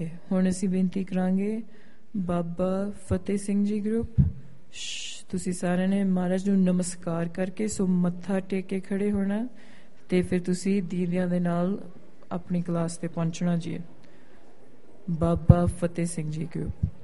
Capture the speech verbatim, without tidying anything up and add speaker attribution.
Speaker 1: Okay हुण असीं बेनती करांगे बाबा फतेह सिंह जी ग्रुप तुसीं सारिਆਂ ने महाराज ਨੂੰ नमस्कार करके सो मत्था टेक के खड़े होना ते फिर तुसीं दीदियां दे नाल अपनी क्लास ते पहुंचना जी। बाबा फतेह सिंह जी ग्रुप।